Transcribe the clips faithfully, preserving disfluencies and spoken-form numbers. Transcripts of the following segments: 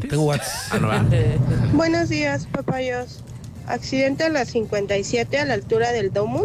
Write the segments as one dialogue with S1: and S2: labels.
S1: Tengo WhatsApp.
S2: Ah, no va.
S3: Buenos días, papayos. Accidente a las cincuenta y siete a la altura del Domo,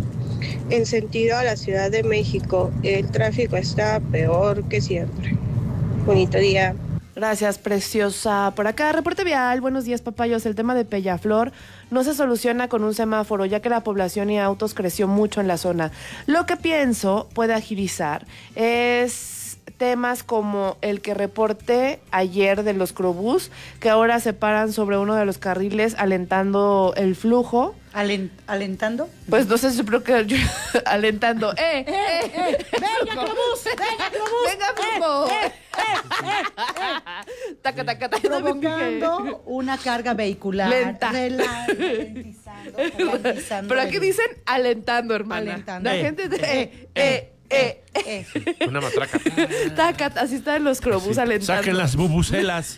S3: en sentido a la Ciudad de México. El tráfico está peor que siempre. Bonito día.
S4: Gracias, preciosa. Por acá, reporte vial. Buenos días, papayos. El tema de Peñaflor no se soluciona con un semáforo, ya que la población y autos creció mucho en la zona. Lo que pienso puede agilizar es temas como el que reporté ayer de los Crobús, que ahora se paran sobre uno de los carriles alentando el flujo.
S5: Alen- ¿Alentando?
S4: Pues no sé si creo que yo, alentando. ¡Eh! ¡Eh!
S5: ¡Eh! ¡Venga, Crobús! ¡Venga, Crobús!
S4: ¡Venga, flujo! ¡Eh! ¡Eh! ¡Eh! Taca, taca, taca.
S5: Provocando una carga vehicular.
S4: Lenta.
S5: Rela- ralentizando, ralentizando
S4: Pero aquí
S5: el-
S4: dicen alentando, hermana.
S5: Alentando.
S4: La
S2: Eh,
S4: gente de...
S5: eh,
S4: Eh, eh, eh.
S5: Eh.
S2: Una matraca.
S4: Taca, así están los Crobús alentando.
S2: Saquen las bubucelas.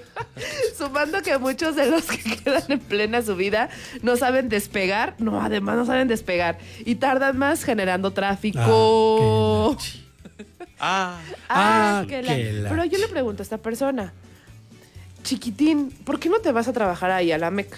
S4: Sumando que muchos de los que quedan en plena subida no saben despegar. No, además no saben despegar. Y tardan más generando tráfico.
S2: Ah.
S4: Ah,
S1: Ah,
S4: que la-
S1: que la
S4: Pero yo le pregunto a esta persona, chiquitín, ¿por qué no te vas a trabajar ahí a la Meca?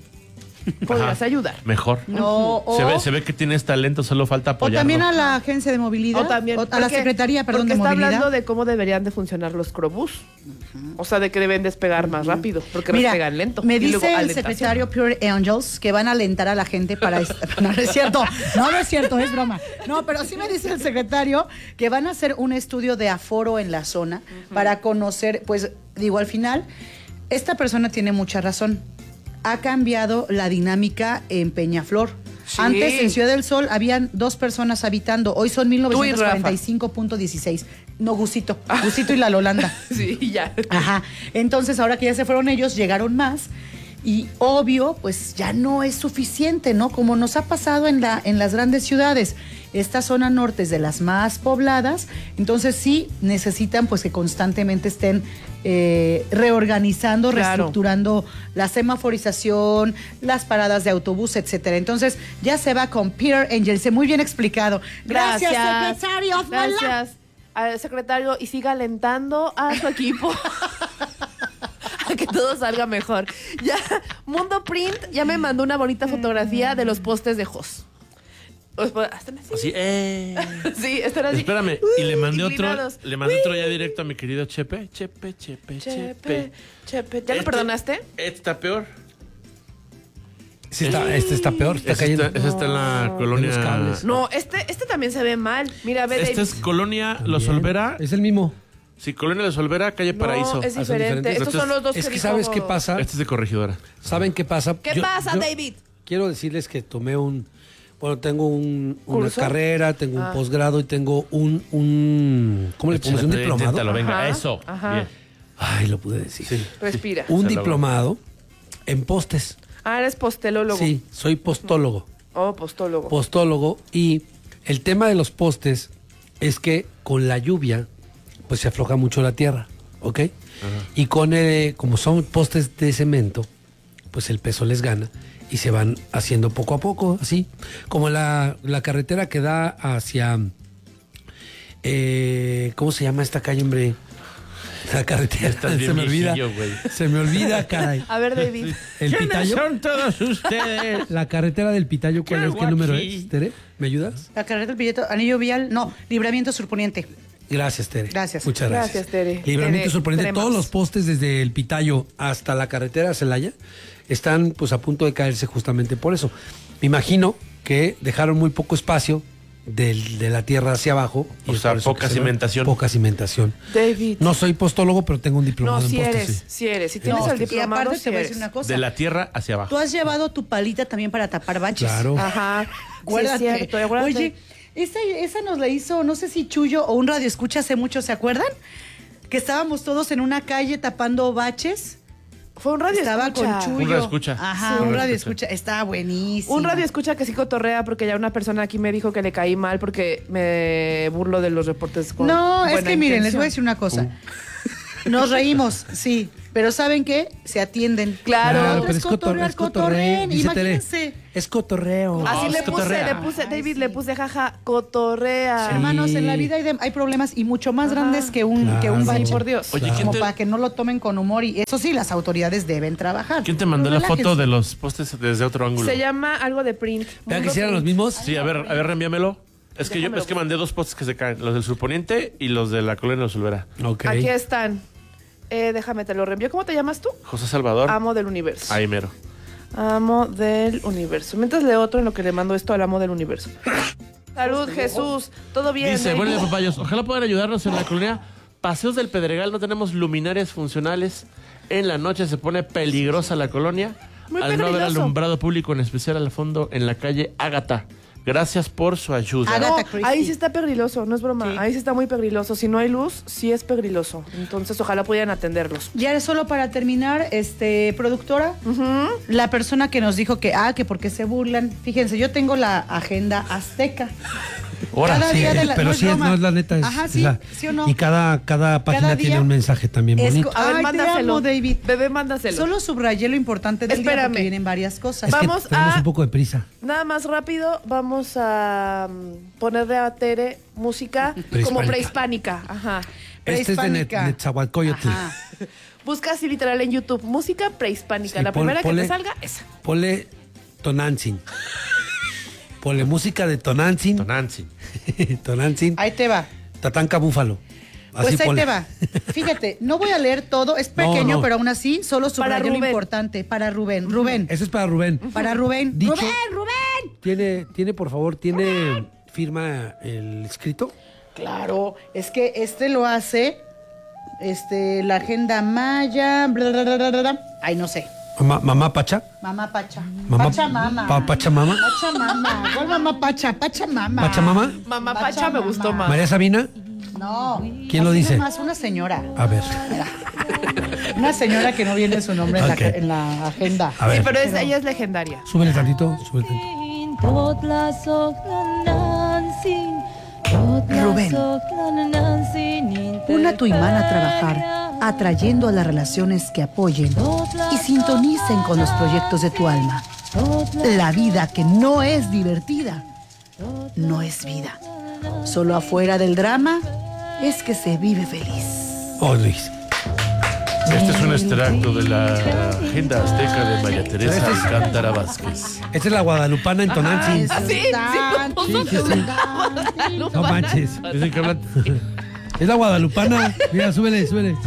S4: Podrías
S2: Ajá.
S4: ayudar.
S2: Mejor.
S5: No, o,
S2: Se ve, se ve que tienes talento, solo falta
S5: o
S2: apoyarlo.
S5: también a la agencia de movilidad.
S4: O también,
S5: a la
S4: porque-
S5: Secretaría, perdón,
S4: porque
S5: de
S4: está
S5: movilidad.
S4: hablando de cómo deberían de funcionar los Crobús. O sea, de que deben despegar más rápido, porque
S5: Mira,
S4: despegan lento.
S5: me
S4: Y luego
S5: dice el
S4: alentación.
S5: secretario Pure Angels que van a alentar a la gente para... est- no, no es cierto, no, no es cierto, es broma. No, pero sí me dice el secretario que van a hacer un estudio de aforo en la zona para conocer, pues, digo, al final, esta persona tiene mucha razón. Ha cambiado la dinámica en Peñaflor.
S4: Sí.
S5: Antes en Ciudad del Sol habían dos personas habitando, hoy son mil
S4: Tú y
S5: novecientos
S4: Rafa.
S5: cuarenta y cinco punto dieciséis. No, Gusito, Gusito y la Lolanda.
S4: Sí, ya.
S5: Ajá. Entonces, ahora que ya se fueron ellos, llegaron más. Y obvio, pues ya no es suficiente, ¿no? Como nos ha pasado en, la, en las grandes ciudades. Esta zona norte es de las más pobladas, entonces sí necesitan pues que constantemente estén eh, reorganizando,
S4: Claro.
S5: reestructurando la semaforización, las paradas de autobús, etcétera. Entonces ya se va con Peter Angels, muy bien explicado. Gracias,
S4: Gracias,
S5: secretario.
S4: Gracias al secretario y siga alentando a su equipo a que todo salga mejor. Ya, Mundo Print ya me mandó una bonita fotografía de los postes de Jos. Pues, pues, están así.
S2: Así, eh.
S4: Sí, están así.
S2: Espérame, y le mandé otro,
S4: inclinados.
S2: le mandé otro ya directo a mi querido Chepe. Chepe, Chepe,
S4: Chepe,
S2: Chepe.
S4: Chepe. ¿Ya lo
S2: Este-
S4: perdonaste?
S2: Este está peor.
S1: Sí está, este está peor, está
S2: Ese
S1: cayendo.
S2: está, ese está en la
S4: No.
S2: colonia.
S1: De los cables.
S4: No, este, este también se ve mal. Mira, ve,
S2: Esta
S4: David.
S2: es colonia
S1: También.
S2: Los Olvera.
S1: Es el mismo.
S2: Sí, colonia Los Olvera, calle Paraíso.
S4: No, es
S1: Ah, son
S4: diferente.
S1: diferentes.
S4: Estos son los dos
S1: Es que
S4: dijo-
S1: ¿sabes qué pasa?
S2: Este es de corregidora.
S1: ¿Saben qué pasa?
S4: ¿Qué
S1: Yo-
S4: pasa,
S1: yo
S4: David?
S1: Quiero decirles que tomé un... Bueno, tengo un, una
S4: ¿Curso?
S1: carrera, tengo
S4: Ah.
S1: un posgrado y tengo un... un ¿Cómo le ponemos? Un
S2: Échale,
S1: diplomado.
S2: inténtalo, venga,
S4: Ajá,
S2: eso.
S4: ajá.
S2: Bien.
S1: Ay, lo pude decir.
S2: Sí.
S4: Respira.
S1: Un
S2: Se logró.
S1: diplomado en postes.
S4: Ah, eres postelólogo.
S1: Sí, soy postólogo.
S4: Oh, postólogo.
S1: Postólogo. Y el tema de los postes es que con la lluvia, pues se afloja mucho la tierra, ¿ok? Y con el, como son postes de cemento, pues el peso les gana y se van haciendo poco a poco, así. Como la, la carretera que da hacia... eh, ¿cómo se llama esta calle, hombre? La carretera.
S2: Estás
S1: se
S2: bien
S1: me olvida.
S2: viejillo, güey.
S1: Se me olvida, caray.
S4: A ver, David.
S1: El Pitayo.
S2: son todos ustedes?
S1: La carretera del Pitayo, ¿cuál
S2: ¿Qué
S1: es? ¿Qué
S2: hago
S1: número
S2: aquí?
S1: es? Tere, ¿me ayudas?
S5: La carrera del billete, anillo vial, no, libramiento surponiente.
S1: Gracias, Tere.
S5: Gracias.
S1: Muchas gracias.
S4: Gracias, Tere.
S1: Libramiento
S4: Tere,
S1: sorprendente.
S4: Tere
S1: Todos
S4: más.
S1: los postes desde el Pitayo hasta la carretera a Celaya están pues a punto de caerse justamente por eso. Me imagino que dejaron muy poco espacio del- de la tierra hacia abajo. y
S2: O
S1: es
S2: sea,
S1: por eso
S2: poca
S1: que se va-
S2: cimentación.
S1: Poca cimentación.
S4: David.
S1: No soy postólogo, pero tengo un diplomado
S4: No,
S1: en
S4: si
S1: postes,
S4: eres,
S1: sí.
S4: si eres. Si tienes
S5: No,
S4: el
S5: y
S4: diplomado,
S5: aparte
S4: sí
S5: te voy a
S4: eres.
S5: decir una cosa.
S2: De la tierra hacia
S5: Tú
S2: abajo.
S5: has llevado tu palita también para tapar baches.
S1: Claro.
S4: Ajá.
S5: Acuérdate.
S4: Sí, es cierto, acuérdate.
S5: Oye, esa, esa nos la hizo, no sé si Chuyo o un radio escucha hace mucho, ¿se acuerdan? Que estábamos todos en una calle tapando baches.
S4: Fue un radio
S5: Estaba
S4: escucha.
S5: con Chuyo.
S2: Un radio escucha.
S5: Ajá,
S2: Sí.
S5: un
S2: Un
S5: radio
S2: radio
S5: escucha. Estaba buenísimo.
S4: Un radio escucha que sí cotorrea porque ya una persona aquí me dijo que le caí mal porque me burlo de los reportes con
S5: No, es
S4: buena
S5: que miren, les
S4: intención.
S5: voy a decir una cosa. Nos reímos, sí. Pero ¿saben qué? Se atienden.
S4: Claro.
S1: Claro,
S5: Es
S1: pero es
S5: cotorrear,
S1: cotorreo. Es cotorreo.
S5: cotorreen,
S1: Dice Tere,
S5: imagínense.
S1: es cotorreo.
S4: Así
S2: No,
S4: le
S2: es
S4: puse,
S2: cotorrea.
S4: le puse, David,
S5: sí.
S4: le puse jaja, cotorrea.
S1: Sí.
S5: Hermanos, en la vida hay, de- hay problemas y mucho más
S4: Ajá.
S5: grandes que un, que un
S1: Claro.
S5: bache.
S4: Sí, por Dios.
S2: Oye, ¿quién
S5: Como
S2: te,
S5: para que no lo tomen con humor y eso sí, las autoridades deben trabajar.
S2: quién te mandó la
S5: Relájense.
S2: foto de los postes desde otro ángulo?
S4: Se llama algo de print.
S1: ¿Vean que
S4: Mundo
S1: si eran los
S4: Print.
S1: mismos?
S2: Sí, a ver, a ver, reenvíamelo. Es que yo
S4: Déjamelo.
S2: es que mandé dos postes que se caen, los del Surponiente y los de la Colonia de los Olvera.
S1: Ok.
S4: Aquí están. Eh, déjame, te lo reenvío. ¿Cómo te llamas tú?
S2: José Salvador.
S4: Amo del universo.
S2: Ahí mero.
S4: Amo del universo. Mientras leo otro en lo que le mando esto al amo del universo. Salud, Jesús. ¿Todo bien?
S2: Dice,
S4: David?
S2: buenos días, papayos. Ojalá puedan ayudarnos en la colonia Paseos del Pedregal. No tenemos luminarias funcionales. En la noche se pone peligrosa la colonia.
S4: Muy
S2: al no haber
S4: peligroso.
S2: alumbrado público, en especial al fondo en la calle Ágata. Gracias por su ayuda.
S5: Ágata.
S4: No,
S5: Christie.
S4: ahí sí está pegriloso, no es broma.
S5: Sí.
S4: Ahí sí está muy pegriloso. Si no hay luz, sí es pegriloso. Entonces, ojalá pudieran atenderlos.
S5: Ya solo para terminar, este, productora, la persona que nos dijo que, ah, que porque se burlan. Fíjense, yo tengo la agenda azteca.
S2: Ahora,
S5: Cada
S1: Sí,
S5: día de la-
S1: pero
S5: no es
S1: sí, es,
S5: broma.
S1: no es la neta. Es,
S5: Ajá,
S1: es
S5: sí,
S1: la-
S5: ¿sí o no?
S1: Y cada, cada página
S5: Cada
S1: tiene
S5: día
S1: un mensaje también
S5: es
S1: bonito.
S5: co-
S4: A ver,
S5: Ay, te
S4: mándaselo.
S5: amo, David.
S4: Bebé, mándaselo.
S5: Solo subrayé lo importante del día
S4: Espérame.
S5: porque vienen varias cosas.
S1: Es que
S4: vamos
S1: tenemos
S4: a-
S1: un poco de prisa.
S4: Nada más rápido, vamos a mm, ponerle a Tere música como
S1: Prehispánica.
S4: prehispánica. Ajá.
S1: Este es de Net-
S5: Prehispánica.
S1: Netzahualcóyotl.
S5: Ajá.
S4: Busca así literal en YouTube, música prehispánica.
S1: Sí,
S4: la
S1: pon-
S4: primera que
S1: ponle-
S4: te salga, esa.
S1: Ponle Tonantzin. Ponle música de Tonantzin.
S2: Nancy.
S1: Tonantzin.
S5: Ahí te va.
S1: Tatanka Búfalo. Así
S5: Pues ahí
S1: ponle.
S5: te va. Fíjate, no voy a leer todo, es pequeño,
S1: no.
S5: pero aún así solo
S4: Para
S5: subrayé lo
S4: Rubén.
S5: importante. Para Rubén. Rubén.
S1: Ese es para Rubén.
S5: Para Rubén.
S1: Dicho-
S5: Rubén, Rubén.
S1: ¿Tiene, tiene, por favor, tiene firma el escrito?
S5: Claro, es que este lo hace este la agenda maya, bla, bla, bla, bla, bla. Ay, no sé.
S1: Mamá, mamá Pacha.
S5: Mamá Pacha.
S1: Mamá,
S5: Pachamama.
S1: Pa- Pachamama.
S5: Pachamama. ¿Cuál mamá Pacha? Pachamama.
S1: Pachamama.
S4: Mamá Pacha
S5: Pachamama.
S4: me gustó más.
S1: María Sabina.
S5: No.
S1: ¿Quién lo
S5: Así
S1: dice?
S5: nomás una señora.
S1: A ver.
S5: Una señora que no viene su nombre en,
S1: Ok.
S5: la, en la agenda.
S1: A ver.
S4: Sí, pero es- ella es legendaria.
S1: Súbele tantito. Súbele tantito.
S5: Rubén, pon a tu imán a trabajar, atrayendo a las relaciones que apoyen y sintonicen con los proyectos de tu alma. La vida que no es divertida, no es vida. Solo afuera del drama es que se vive feliz.
S1: Oh, Luis.
S2: Este es un extracto de la agenda azteca de María Teresa Alcántara Vázquez.
S1: Esta es la guadalupana en Tonantzin.
S4: Sí, sí,
S1: Sí, sí, sí. No manches.
S2: Dicen que hablan.
S1: Es la guadalupana. Mira, súbele, súbele.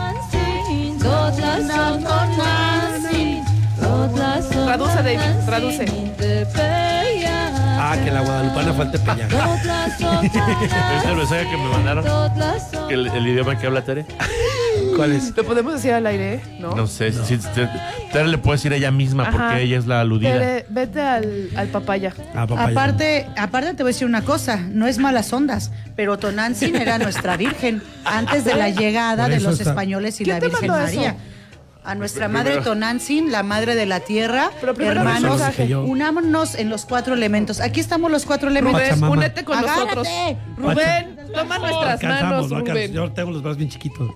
S4: Traduce, David, traduce.
S1: Ah, que la guadalupana falta peña.
S2: ¿Es el mensaje que me mandaron? ¿El, el idioma que habla Tere?
S1: ¿Cuál es?
S4: ¿Lo podemos decir al aire? No.
S2: No sé. Si, si- Tere le puede decir ella misma
S4: Ajá.
S2: porque ella es la aludida.
S4: Tere, vete al, al papaya.
S1: Ah, papaya.
S5: Aparte, aparte te voy a decir una cosa, no es malas ondas, pero Tonantzin era nuestra virgen antes de la llegada
S1: Por
S5: de
S1: eso
S5: los
S1: está-
S5: españoles y
S4: ¿Quién
S5: la
S4: te
S5: Virgen
S4: mandó
S5: María.
S4: eso?
S5: A nuestra
S2: Primero-
S5: madre Tonantzin, la madre de la tierra,
S4: Pero primero
S5: hermanos,
S1: el mensaje. Yo.
S5: unámonos en los cuatro elementos. Aquí estamos los cuatro elementos.
S4: Rubén,
S1: Pachamama.
S4: únete con
S5: Agárrate.
S4: nosotros. Rubén, toma nuestras
S1: Alcanzamos,
S4: manos,
S1: no alcanzamos.
S4: Rubén.
S1: Yo tengo los brazos bien chiquitos.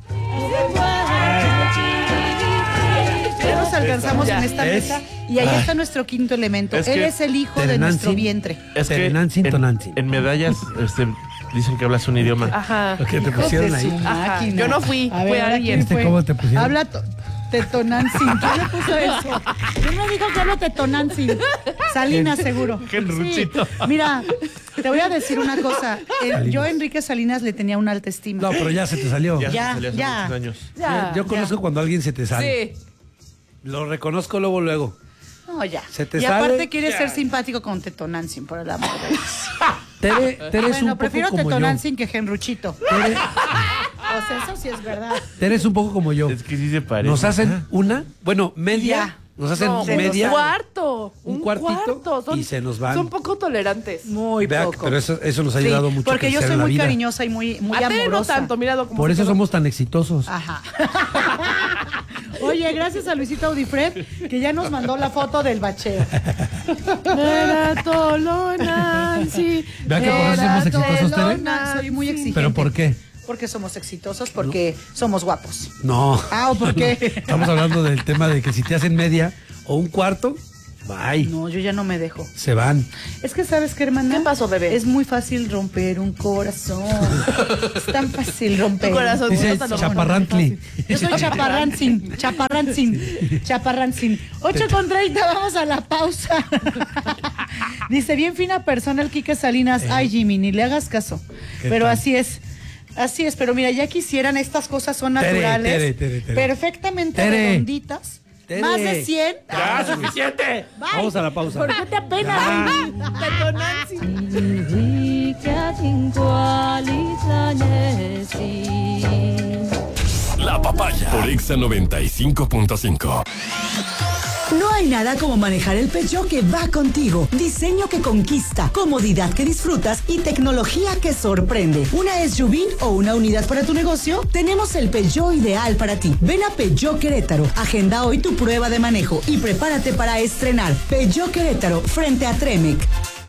S5: Ya nos alcanzamos
S4: Ya.
S5: en esta
S1: ¿Es?
S5: mesa y ahí está nuestro quinto elemento.
S2: Es
S5: Él
S2: que
S5: es el hijo de
S1: Terenantzin-
S5: nuestro vientre.
S2: Es que
S1: Terenantzin,
S2: en,
S1: Tonantzin.
S2: en medallas este, dicen que hablas un idioma.
S4: Ajá.
S1: Lo que te
S5: Hijos
S1: pusieron
S5: de
S1: ahí.
S5: su
S4: Ajá.
S5: máquina.
S4: Yo no fui,
S5: A ver,
S4: fue
S5: ¿ahora
S4: alguien.
S5: quién
S1: ¿Viste
S5: fue?
S1: cómo te pusieron?
S5: Habla to- Tetonantzin. ¿Quién le puso eso? Yo no digo que hablo Tetonantzin. Salinas, seguro.
S2: Qué ruchito.
S5: Sí. Mira, te voy a decir una cosa. El- yo a Enrique Salinas le tenía una alta estima.
S1: No, pero ya se te salió.
S2: Ya,
S5: Ya,
S2: se salió hace
S5: ya.
S2: muchos años.
S4: Ya.
S1: Yo conozco cuando alguien se te sale.
S4: Sí.
S1: Lo reconozco luego, luego.
S5: No, ya.
S1: Se te
S5: y
S1: sale.
S5: aparte quiere ser simpático con Tetonantzin, por el amor de Dios.
S1: Tere, Tere es
S5: Bueno,
S1: un
S5: prefiero
S1: poco como yo.
S5: Tetonantzin que Genruchito.
S1: Tere,
S5: O sea, eso sí es verdad.
S1: Tere es un poco como yo.
S2: Es que sí se parece.
S1: Nos hacen una, bueno, media.
S5: Ya.
S1: Nos hacen
S4: No,
S1: media.
S4: Un cuarto.
S1: un
S4: Un,
S1: cuartito,
S4: cuarto. Son-
S1: y se nos van.
S4: Son poco tolerantes.
S5: Muy
S1: Vea,
S5: poco.
S1: pero eso, eso nos ha
S5: Sí,
S1: ayudado mucho a
S5: porque yo
S1: crecer
S5: soy
S1: en la
S5: muy
S1: vida.
S5: cariñosa y muy, muy
S4: A Tere no
S5: amorosa.
S4: tanto, míralo como
S1: Por
S4: se
S1: eso
S4: quedó.
S1: somos tan exitosos.
S5: Ajá. Oye, gracias a Luisito Audifred, que ya nos mandó la foto del bacheo.
S4: Era Tolo Nancy.
S1: Vea que por eso somos
S4: Era
S1: exitosos,
S4: Tolo
S1: Tere.
S4: Nancy.
S5: Soy muy exigente.
S1: ¿Pero por qué?
S5: Porque somos exitosos, porque no. somos guapos.
S1: No.
S5: Ah, ¿o por qué?
S1: Estamos hablando del tema de que si te hacen media o un cuarto, bye.
S5: No, yo ya no me dejo.
S1: Se van.
S5: Es que, ¿sabes qué, hermana?
S4: ¿Qué pasó, bebé?
S5: Es muy fácil romper un corazón. Es tan fácil romper
S4: un corazón.
S1: Dice
S4: no,
S1: Chaparrantli.
S5: Yo soy Chaparrancin, Chaparrancin, Chaparrancin. ocho con treinta, vamos a la pausa. Dice, bien fina persona el Quique Salinas. Eh. Ay, Jimmy, ni le hagas caso. Pero tal? así es. Así es, pero mira, ya quisieran, estas cosas son naturales,
S1: tere, tere, tere, tere.
S5: perfectamente tere. redonditas. Tere. Más de cien.
S2: ¡Ya, suficiente!
S5: Bye.
S1: Vamos a la pausa.
S5: ¿Por qué te apenas?
S6: La Papaya por Exa noventa y cinco punto cinco.
S7: No hay nada como manejar el Peugeot que va contigo. Diseño que conquista, comodidad que disfrutas y tecnología que sorprende. ¿Una S U V o una unidad para tu negocio? Tenemos el Peugeot ideal para ti. Ven a Peugeot Querétaro. Agenda hoy tu prueba de manejo y prepárate para estrenar. Peugeot Querétaro frente a Tremec.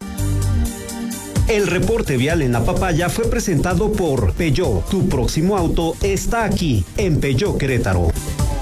S8: El reporte vial en La Papaya fue presentado por Peugeot. Tu próximo auto está aquí, en Peugeot Querétaro.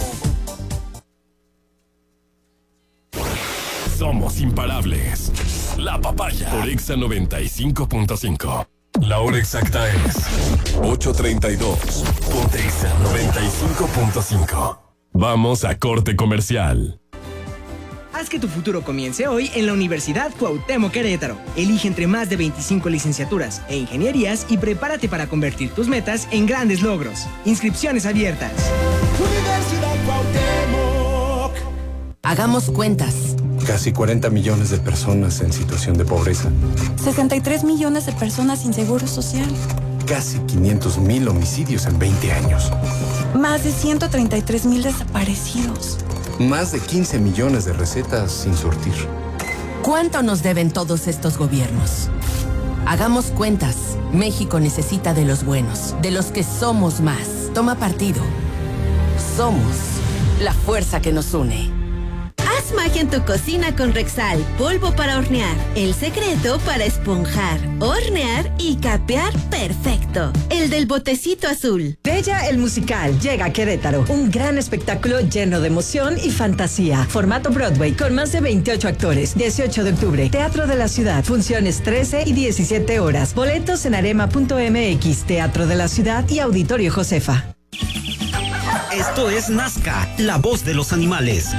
S6: Somos imparables. La Papaya por Exa noventa y cinco punto cinco. La hora exacta es ocho treinta y dos. Ponte Exa noventa y cinco punto cinco. Vamos a corte comercial.
S9: Haz que tu futuro comience hoy en la Universidad Cuauhtémoc Querétaro. Elige entre más de veinticinco licenciaturas e ingenierías y prepárate para convertir tus metas en grandes logros. Inscripciones abiertas.
S10: Universidad Cuauhtémoc.
S11: Hagamos cuentas.
S12: Casi cuarenta millones de personas en situación de pobreza.
S13: sesenta y tres millones de personas sin seguro social.
S12: Casi quinientos mil homicidios en veinte años.
S13: Más de ciento treinta y tres mil desaparecidos.
S12: Más de quince millones de recetas sin surtir.
S11: ¿Cuánto nos deben todos estos gobiernos? Hagamos cuentas. México necesita de los buenos, de los que somos más. Toma partido. Somos la fuerza que nos une.
S14: Haz magia en tu cocina con Rexal, polvo para hornear. El secreto para esponjar, hornear y capear perfecto. El del botecito azul.
S7: Bella el musical llega a Querétaro. Un gran espectáculo lleno de emoción y fantasía. Formato Broadway con más de veintiocho actores. dieciocho de octubre, Teatro de la Ciudad. Funciones trece y diecisiete horas. Boletos en arema punto m x, Teatro de la Ciudad y Auditorio Josefa.
S8: Esto es Nazca, la voz de los animales.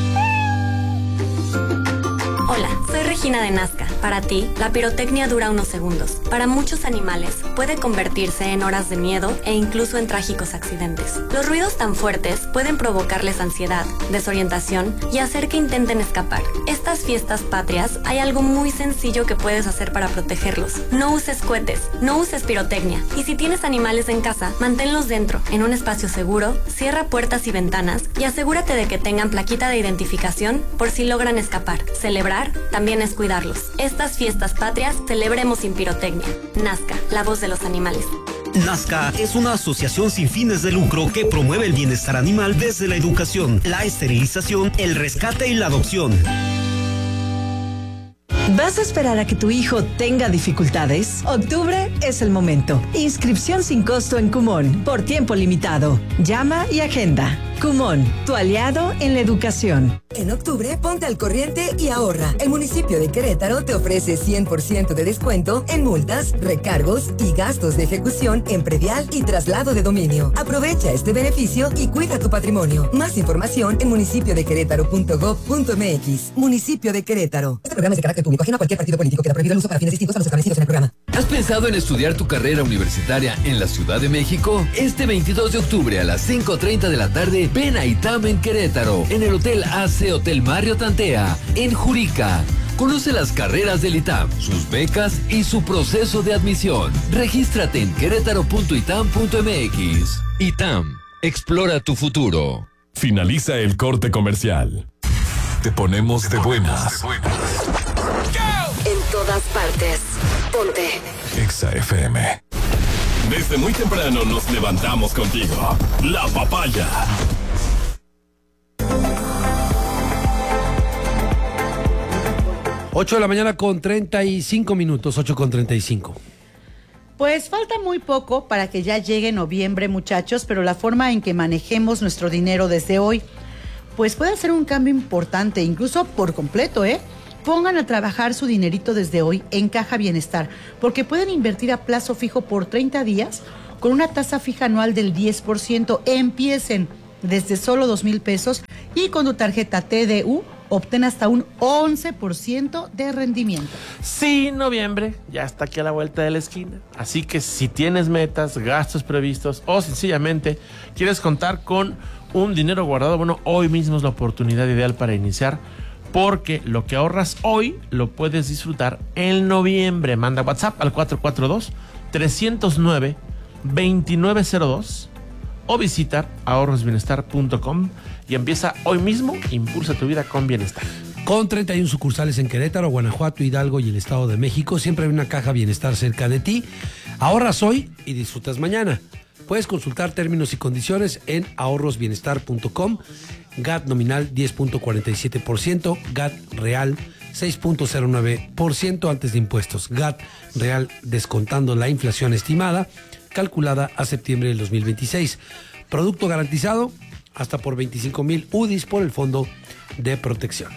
S15: Hola, soy Regina de Nazca. Para ti, la pirotecnia dura unos segundos. Para muchos animales, puede convertirse en horas de miedo e incluso en trágicos accidentes. Los ruidos tan fuertes pueden provocarles ansiedad, desorientación y hacer que intenten escapar. Estas fiestas patrias, hay algo muy sencillo que puedes hacer para protegerlos. No uses cohetes, no uses pirotecnia. Y si tienes animales en casa, manténlos dentro, en un espacio seguro, cierra puertas y ventanas y asegúrate de que tengan plaquita de identificación por si logran escapar. Celebrar también es cuidarlos. Estas fiestas patrias celebremos sin pirotecnia. Nazca, la voz de los animales.
S8: Nazca es una asociación sin fines de lucro que promueve el bienestar animal desde la educación, la esterilización, el rescate y la adopción.
S7: ¿Vas a esperar a que tu hijo tenga dificultades? Octubre es el momento. Inscripción sin costo en Kumon, por tiempo limitado. Llama y agenda. Kumon, tu aliado en la educación.
S16: En octubre, ponte al corriente y ahorra. El municipio de Querétaro te ofrece cien por ciento de descuento en multas, recargos y gastos de ejecución en predial y traslado de dominio. Aprovecha este beneficio y cuida tu patrimonio. Más información en municipio de querétaro punto gob punto m x. Municipio de Querétaro. Este programa es de carácter público, ajeno a cualquier partido político. Queda prohibido el uso para fines distintos a los establecidos en el programa.
S17: ¿Has pensado en estudiar tu carrera universitaria en la Ciudad de México? Este veintidós de octubre a las cinco treinta de la tarde, ven a ITAM en Querétaro, en el Hotel A C Hotel Mario Tantea, en Jurica. Conoce las carreras del ITAM, sus becas y su proceso de admisión. Regístrate en querétaro punto itam punto m x. ITAM, explora tu futuro.
S6: Finaliza el corte comercial. Te ponemos de buenas.
S14: En todas partes. Ponte
S6: Exa F M. Desde muy temprano nos levantamos contigo. La Papaya.
S1: ocho de la mañana con treinta y cinco minutos, ocho con treinta y cinco.
S5: Pues falta muy poco para que ya llegue noviembre, muchachos, pero la forma en que manejemos nuestro dinero desde hoy, pues puede ser un cambio importante, incluso por completo, ¿eh? Pongan a trabajar su dinerito desde hoy en Caja Bienestar, porque pueden invertir a plazo fijo por treinta días con una tasa fija anual del diez por ciento. Empiecen desde solo dos mil pesos y con tu tarjeta T D U obtén hasta un once por ciento de rendimiento.
S2: Sí, noviembre ya está aquí a la vuelta de la esquina. Así que si tienes metas, gastos previstos o sencillamente quieres contar con un dinero guardado, bueno, hoy mismo es la oportunidad ideal para iniciar, porque lo que ahorras hoy lo puedes disfrutar en noviembre. Manda WhatsApp al cuatro cuatro dos, tres cero nueve, dos nueve cero dos o visita ahorros bienestar punto com y empieza hoy mismo. Impulsa tu vida con bienestar.
S1: Con treinta y una sucursales en Querétaro, Guanajuato, Hidalgo y el Estado de México, siempre hay una Caja Bienestar cerca de ti. Ahorras hoy y disfrutas mañana. Puedes consultar términos y condiciones en ahorros bienestar punto com. G A T nominal diez punto cuarenta y siete por ciento, G A T real seis punto cero nueve por ciento antes de impuestos. G A T real descontando la inflación estimada, calculada a septiembre del dos mil veintiséis. Producto garantizado hasta por veinticinco mil U D I s por el Fondo de Protección.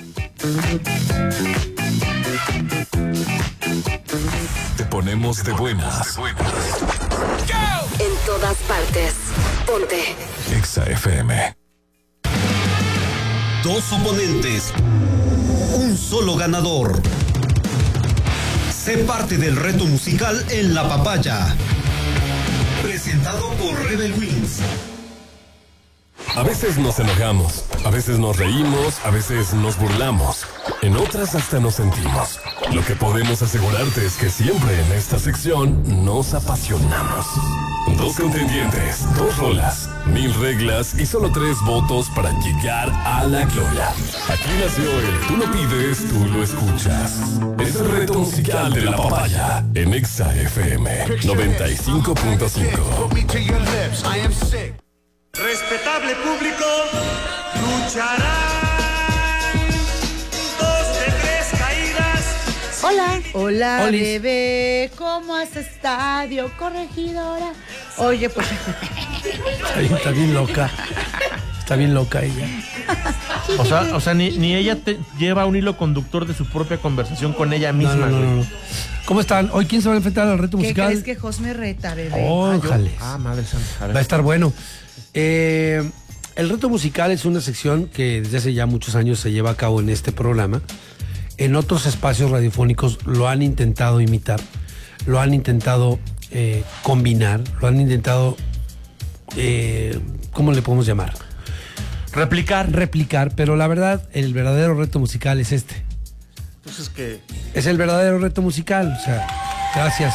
S6: Te ponemos de buenas.
S14: En todas partes. Ponte.
S6: Exa F M.
S8: Dos oponentes, un solo ganador. Sé parte del reto musical en La Papaya. Presentado por Rebel Wings.
S6: A veces nos enojamos, a veces nos reímos, a veces nos burlamos. En otras hasta nos sentimos. Lo que podemos asegurarte es que siempre en esta sección nos apasionamos. Dos contendientes, dos rolas, mil reglas y solo tres votos para llegar a la gloria. Aquí nació el Tú lo pides, tú lo escuchas. Es el reto musical de La Papaya en Exa F M noventa y cinco punto cinco.
S10: Respetable público, lucharán dos de tres caídas.
S5: Hola, hola,
S1: Olis.
S5: bebé, ¿cómo has estado, corregidora? Oye, pues...
S1: Está bien, está bien loca. Está bien loca ella.
S2: O sea, o sea ni, ni ella te lleva un hilo conductor de su propia conversación con ella misma.
S1: No, no, no, no. ¿Cómo están? ¿Hoy quién se va a enfrentar al reto
S5: ¿Qué
S1: musical?
S5: crees que Jos me reta, bebé?
S1: Ójales.
S2: Ah, madre santa. A ver.
S1: Va a estar bueno. Eh, el reto musical es una sección que desde hace ya muchos años se lleva a cabo en este programa. En otros espacios radiofónicos lo han intentado imitar, lo han intentado eh, combinar, lo han intentado, eh, ¿cómo le podemos llamar?
S2: Replicar.
S1: Replicar, pero la verdad, el verdadero reto musical es este.
S2: Entonces que...
S1: Es el verdadero reto musical, o sea, gracias.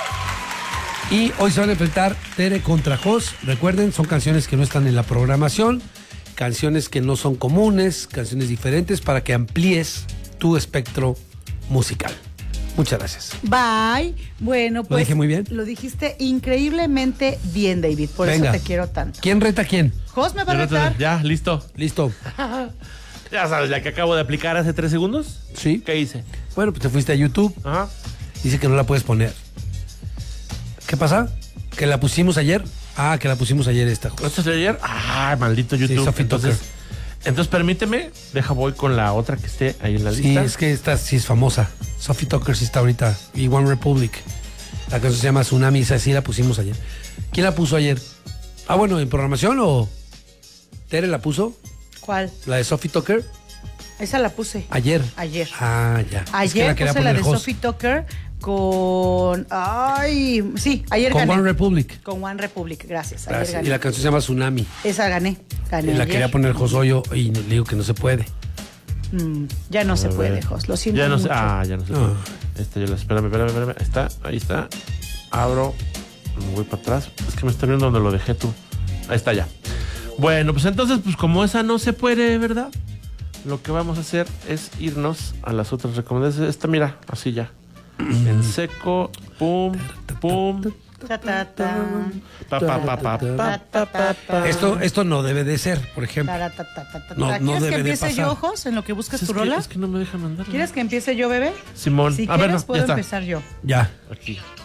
S1: Y hoy se van a enfrentar Tere contra Jos. Recuerden, son canciones que no están en la programación, canciones que no son comunes, canciones diferentes para que amplíes tu espectro musical. Muchas gracias.
S5: Bye. Bueno, pues...
S1: ¿Lo dije muy bien?
S5: Lo dijiste increíblemente bien, David. Por
S1: Venga.
S5: eso te quiero tanto.
S1: ¿Quién reta a quién?
S5: Jos me va a retar.
S2: Ya, listo.
S1: Listo.
S2: Ya sabes, la que acabo de aplicar hace tres segundos.
S1: Sí.
S2: ¿Qué hice?
S1: Bueno, pues te fuiste a YouTube.
S2: Ajá.
S1: Dice que no la puedes poner. ¿Qué pasa? ¿Que la pusimos ayer? Ah, que la pusimos ayer esta.
S2: ¿No estás de ayer? Ah, maldito YouTube.
S1: Sí, Sophie
S2: entonces,
S1: Tucker.
S2: entonces permíteme, deja voy con la otra que esté ahí en la
S1: Sí,
S2: lista.
S1: es que esta sí es famosa. Sophie Tucker sí está ahorita. Y One Republic. La canción se llama Tsunami, esa sí la pusimos ayer. ¿Quién la puso ayer? Ah, bueno, ¿en programación o...? ¿Tere la puso?
S5: ¿Cuál?
S1: ¿La de Sophie Tucker?
S5: Esa la puse.
S1: Ayer.
S5: Ayer.
S1: Ah, ya. Es que
S5: Ayer
S1: quería
S5: puse la
S1: poner
S5: de
S1: Jos.
S5: Sophie Tucker con... Ay, sí, ayer
S1: Con
S5: gané.
S1: One Republic.
S5: Con One Republic, gracias. Ayer
S1: Gracias.
S5: gané.
S1: Y la canción se llama Tsunami.
S5: Esa gané. Gané
S1: Y la
S5: ayer.
S1: quería poner Josoyo y le digo que no se puede.
S5: Mm, ya no
S2: A
S5: se
S2: ver.
S5: puede, Jos. Lo siento
S2: Ya no sé.
S5: mucho.
S2: Ah, ya no sé.
S1: No.
S2: Este, yo lo, espérame, espérame, espérame. Ahí está, ahí está. Abro. Me voy para atrás. Es que me está viendo donde lo dejé tú. Ahí está ya. Bueno, pues entonces, pues como esa no se puede, ¿verdad? Lo que vamos a hacer es irnos a las otras recomendaciones. Esta, mira, así ya. En seco, pum, pum.
S5: Ta, ta, ta.
S2: Pa, pa, pa, pa, pa, pa, pa, pa.
S1: Esto, esto no debe de ser, por ejemplo.
S5: Ta, ta, ta, ta, ta,
S1: No,
S5: ta.
S1: no
S5: ¿Quieres
S1: debe
S5: que
S1: de
S5: empiece
S1: pasar.
S5: yo, Jos, en lo que buscas
S2: Es
S5: tu
S2: que,
S5: rola?
S2: es que no me deja mandar.
S5: ¿Quieres que empiece yo, bebé?
S2: Simón.
S5: Si
S2: a ver,
S5: quieres,
S2: no,
S5: puedo
S2: ya está.
S5: empezar yo.
S1: Ya.
S2: Aquí.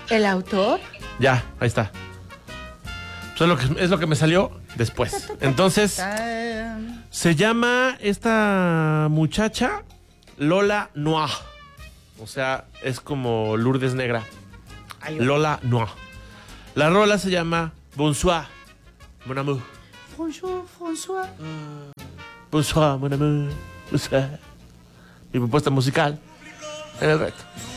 S4: ¿El autor?
S2: Ya, ahí está. Pues es, lo que, es lo que me salió después. Entonces, se llama esta muchacha Lola Noir. O sea, es como Lourdes Negra. Lola Noir. La rola se llama Bonsoir, mon amour.
S5: Bonjour, François.
S2: Bonsoir, mon amour. Bonsoir. Mi propuesta musical en el reto.